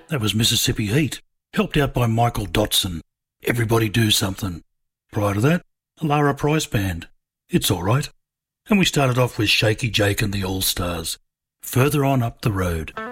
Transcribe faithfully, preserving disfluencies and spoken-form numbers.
That was Mississippi Heat, helped out by Michael Dotson. Everybody Do Something. Prior to that, a Lara Price Band. It's All Right. And we started off with Shaky Jake and the All-Stars. Further on up the road.